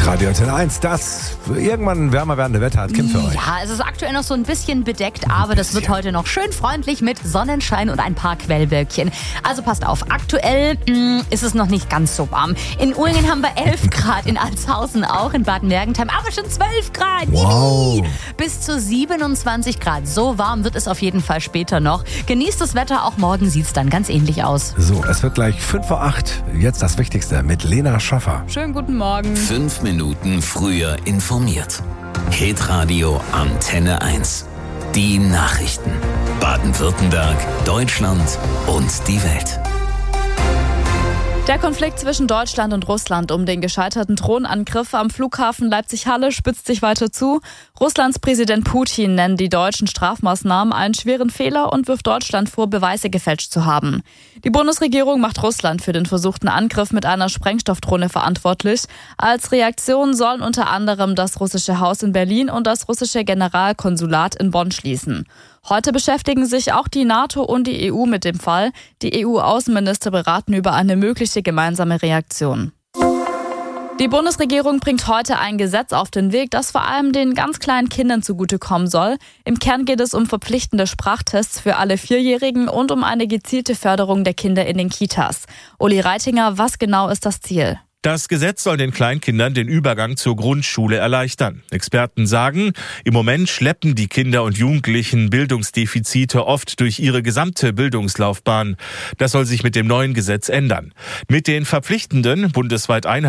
Radio Antenne 1, das irgendwann wärmer werdende Wetter hat Kim für euch. Ja, es ist aktuell noch so ein bisschen bedeckt, aber das wird heute noch schön freundlich mit Sonnenschein und ein paar Quellwölkchen. Also passt auf, aktuell ist es noch nicht ganz so warm. In Uhlingen haben wir 11 Grad, in Altshausen auch, in Baden-Mergentheim aber schon 12 Grad. Wow. Bis zu 27 Grad. So warm wird es auf jeden Fall später noch. Genießt das Wetter, auch morgen sieht es dann ganz ähnlich aus. So, es wird gleich 5:08 Uhr. Jetzt das Wichtigste mit Lena Schaffer. Schönen guten Morgen. 5 Minuten früher informiert. Hitradio Antenne 1. Die Nachrichten. Baden-Württemberg, Deutschland und die Welt. Der Konflikt zwischen Deutschland und Russland um den gescheiterten Drohnenangriff am Flughafen Leipzig-Halle spitzt sich weiter zu. Russlands Präsident Putin nennt die deutschen Strafmaßnahmen einen schweren Fehler und wirft Deutschland vor, Beweise gefälscht zu haben. Die Bundesregierung macht Russland für den versuchten Angriff mit einer Sprengstoffdrohne verantwortlich. Als Reaktion sollen unter anderem das russische Haus in Berlin und das russische Generalkonsulat in Bonn schließen. Heute beschäftigen sich auch die NATO und die EU mit dem Fall. Die EU-Außenminister beraten über eine mögliche gemeinsame Reaktion. Die Bundesregierung bringt heute ein Gesetz auf den Weg, das vor allem den ganz kleinen Kindern zugutekommen soll. Im Kern geht es um verpflichtende Sprachtests für alle 4-Jährigen und um eine gezielte Förderung der Kinder in den Kitas. Uli Reitinger, was genau ist das Ziel? Das Gesetz soll den Kleinkindern den Übergang zur Grundschule erleichtern. Experten sagen, im Moment schleppen die Kinder und Jugendlichen Bildungsdefizite oft durch ihre gesamte Bildungslaufbahn. Das soll sich mit dem neuen Gesetz ändern. Mit den verpflichtenden, bundesweit